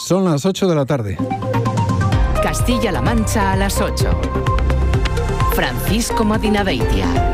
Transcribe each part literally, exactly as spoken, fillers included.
Son las ocho de la tarde. Castilla-La Mancha a las ocho. Francisco Madinaveitia.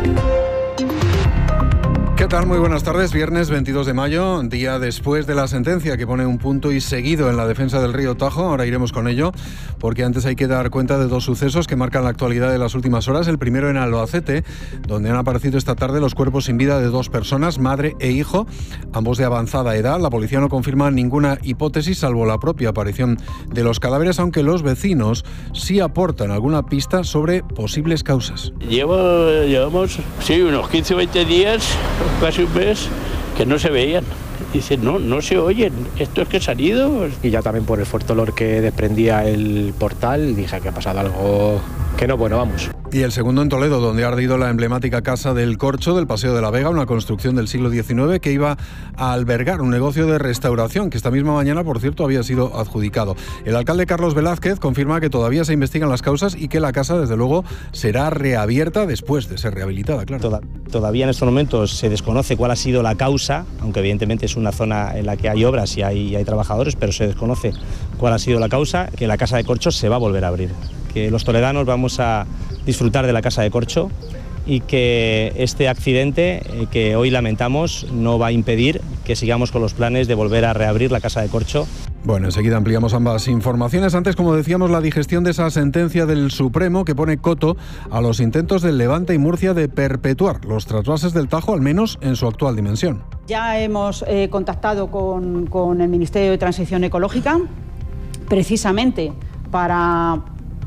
¿Qué tal? Muy buenas tardes. Viernes veintidós de mayo, día después de la sentencia que pone un punto y seguido en la defensa del río Tajo. Ahora iremos con ello, porque antes hay que dar cuenta de dos sucesos que marcan la actualidad de las últimas horas. El primero en Albacete, donde han aparecido esta tarde los cuerpos sin vida de dos personas, madre e hijo, ambos de avanzada edad. La policía no confirma ninguna hipótesis, salvo la propia aparición de los cadáveres, aunque los vecinos sí aportan alguna pista sobre posibles causas. Llevo, llevamos, sí, unos quince o veinte días, casi un mes, que no se veían. Dicen, no, no se oyen, esto es que se han ido. Y ya también por el fuerte olor que desprendía el portal, dije que ha pasado algo que no, bueno, vamos. Y el segundo en Toledo, donde ha ardido la emblemática Casa del Corcho del Paseo de la Vega, una construcción del siglo diecinueve que iba a albergar un negocio de restauración, que esta misma mañana, por cierto, había sido adjudicado. El alcalde Carlos Velázquez confirma que todavía se investigan las causas y que la casa, desde luego, será reabierta después de ser rehabilitada, claro. Toda, todavía en estos momentos se desconoce cuál ha sido la causa, aunque evidentemente es una zona en la que hay obras y hay, y hay trabajadores, pero se desconoce cuál ha sido la causa, que la Casa de Corcho se va a volver a abrir. Que los toledanos vamos a disfrutar de la Casa de Corcho y que este accidente eh, que hoy lamentamos no va a impedir que sigamos con los planes de volver a reabrir la Casa de Corcho. Bueno, enseguida ampliamos ambas informaciones. Antes, como decíamos, la digestión de esa sentencia del Supremo que pone coto a los intentos del Levante y Murcia de perpetuar los trasvases del Tajo, al menos en su actual dimensión. Ya hemos eh, contactado con, con el Ministerio de Transición Ecológica, precisamente para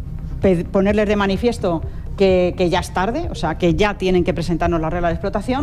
ponerles de manifiesto que, que ya es tarde, o sea, que ya tienen que presentarnos la regla de explotación.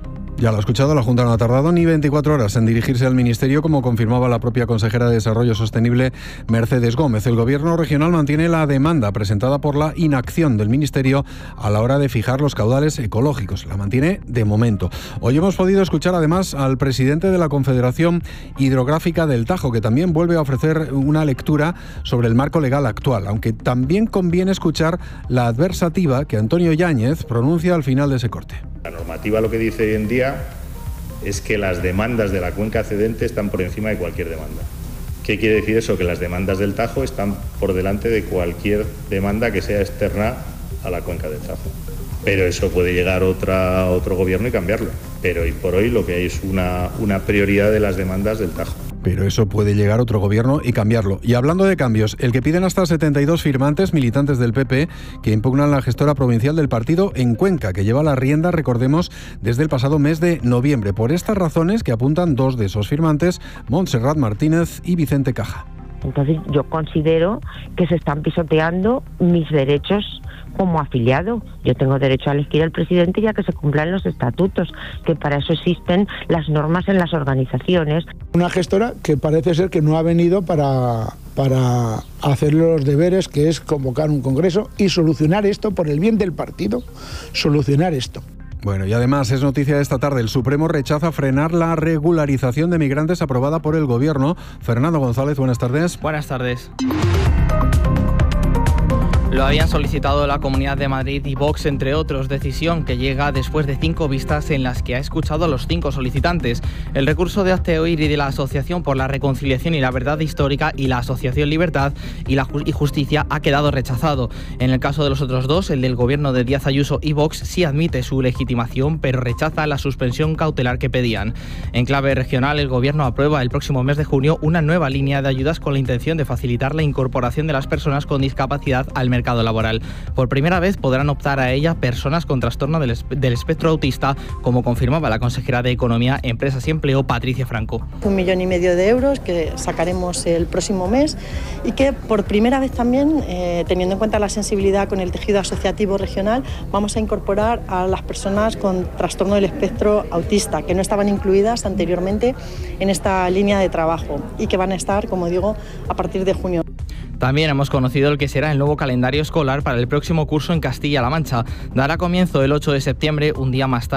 Ya lo ha escuchado, la Junta no ha tardado ni veinticuatro horas en dirigirse al Ministerio, como confirmaba la propia consejera de Desarrollo Sostenible, Mercedes Gómez. El Gobierno regional mantiene la demanda presentada por la inacción del Ministerio a la hora de fijar los caudales ecológicos. La mantiene de momento. Hoy hemos podido escuchar además al presidente de la Confederación Hidrográfica del Tajo, que también vuelve a ofrecer una lectura sobre el marco legal actual, aunque también conviene escuchar la adversativa que Antonio Yáñez pronuncia al final de ese corte. La normativa lo que dice hoy en día es que las demandas de la cuenca cedente están por encima de cualquier demanda. ¿Qué quiere decir eso? Que las demandas del Tajo están por delante de cualquier demanda que sea externa a la cuenca del Tajo. Pero eso puede llegar otra, otro gobierno y cambiarlo. Pero hoy por hoy lo que hay es una, una prioridad de las demandas del Tajo. Pero eso puede llegar otro gobierno y cambiarlo. Y hablando de cambios, el que piden hasta setenta y dos firmantes militantes del P P que impugnan la gestora provincial del partido en Cuenca, que lleva la rienda, recordemos, desde el pasado mes de noviembre. Por estas razones que apuntan dos de esos firmantes, Montserrat Martínez y Vicente Caja. Entonces yo considero que se están pisoteando mis derechos como afiliado. Yo tengo derecho a elegir al presidente y a que se cumplan los estatutos, que para eso existen las normas en las organizaciones. Una gestora que parece ser que no ha venido para, para hacer los deberes, que es convocar un congreso y solucionar esto por el bien del partido, solucionar esto. Bueno, y además es noticia de esta tarde, el Supremo rechaza frenar la regularización de migrantes aprobada por el Gobierno. Fernando González, buenas tardes. Buenas tardes. Lo habían solicitado la Comunidad de Madrid y Vox, entre otros, decisión que llega después de cinco vistas en las que ha escuchado a los cinco solicitantes. El recurso de Hazte Oír y de la Asociación por la Reconciliación y la Verdad Histórica y la Asociación Libertad y, la y Justicia ha quedado rechazado. En el caso de los otros dos, el del Gobierno de Díaz Ayuso y Vox sí admite su legitimación, pero rechaza la suspensión cautelar que pedían. En clave regional, el Gobierno aprueba el próximo mes de junio una nueva línea de ayudas con la intención de facilitar la incorporación de las personas con discapacidad al mercado laboral. Por primera vez podrán optar a ella personas con trastorno del, del espectro autista, como confirmaba la consejera de Economía, Empresas y Empleo, Patricia Franco. Un millón y medio de euros que sacaremos el próximo mes y que por primera vez también, eh, teniendo en cuenta la sensibilidad con el tejido asociativo regional, vamos a incorporar a las personas con trastorno del espectro autista, que no estaban incluidas anteriormente en esta línea de trabajo y que van a estar, como digo, a partir de junio. También hemos conocido el que será el nuevo calendario escolar para el próximo curso en Castilla-La Mancha. Dará comienzo el ocho de septiembre, un día más tarde.